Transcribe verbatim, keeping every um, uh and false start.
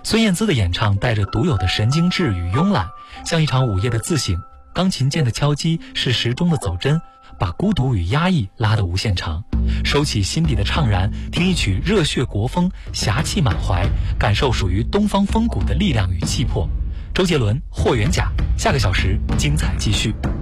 孙燕姿的演唱带着独有的神经质与慵懒，像一场午夜的自省。钢琴键的敲击是时钟的走针，把孤独与压抑拉得无限长。收起心底的怅然，听一曲热血国风，侠气满怀，感受属于东方风骨的力量与气魄。周杰伦、霍元甲，下个小时精彩继续。